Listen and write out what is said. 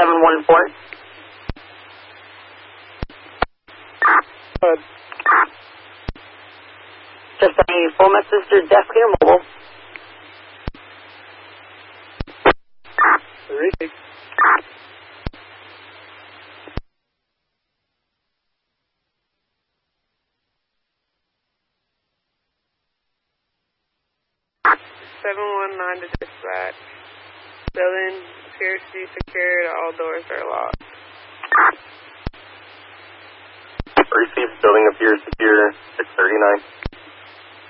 714. Good. Just a full message to desk or mobile. Receive. (719) to dispatch. Building appears to be secured. All doors are locked. Receive. Building appears secure. 639.